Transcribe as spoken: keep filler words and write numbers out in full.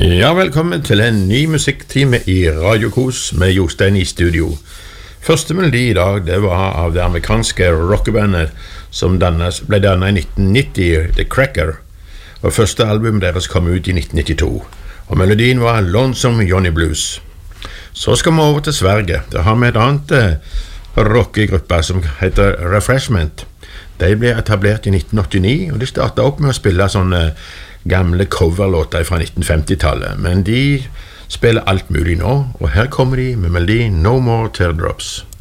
Ja, velkommen til en ny musikktime i Radio Kos med Jostein i studio. Første melodi i dag, det var av det amerikanske rockebandet som dannet, ble dannet i nitten nitti, The Cracker. Og første album deres kom ut i nitten nittito. Og melodien var Lonesome Johnny Blues. Så skal vi over til Sverige. Der har vi et annet eh, rockegruppe som heter Refreshment. De ble etablert i nitten åttini, og de startet opp med å spille sånne gamle coverlåter fra nitten femti-tallet, men de spiller alt mulig nå, og her kommer de med melodi No More Teardrops.